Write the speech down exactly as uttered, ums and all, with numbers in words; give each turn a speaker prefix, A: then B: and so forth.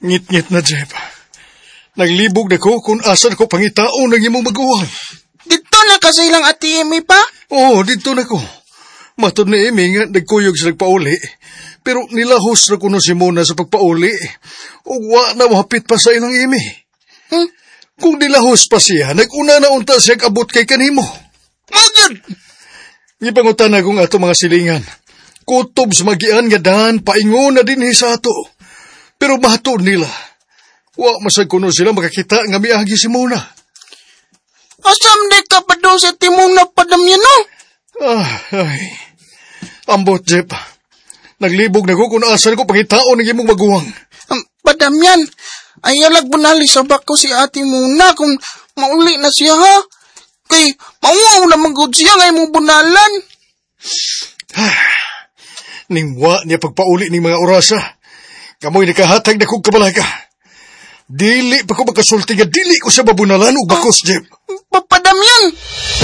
A: Ngit-ngit na, Jeb. Naglibog na ko kung asan ko pangitaon ng imong maguwang.
B: Dito na kasi lang ati Amy pa?
A: Oo, dito na ko. Matod ni Amy nga nagkuyog sa nagpauli. Pero nilahos na kuno si Mona sa pagpauli. O wa na mahapit pa sa ilang Amy.
B: Hmm?
A: Kung nilahos pa siya, nag-una na unta siya abot kay kanimo.
B: Magyod!
A: Ipangutan na kong ato mga silingan. Kutob sa magian nga dahan, paingon na din sa ato. Pero matod nila. Wa masag kuno sila makakita nga miagi si Mona.
B: Asam di ka pa doon sa timong napadamyan, no?
A: Ah, ay. Ambot, Jeb. Naglibog na ko kung asan ko pangitaon ng imong maguwang.
B: Um, padamyan, ayaw lagbunali sa bako si ate Mona kung mauli na siya, ha? Kay mauaw na manggod siya ngay mong bunalan.
A: Ningwa niya pagpauli ng mga orasa. Kamoy nakahatag na kong kabalaga. Dili pa ko makasulti nga dili ko sa babunalan o bakos, Jeb.
B: Papadamyan!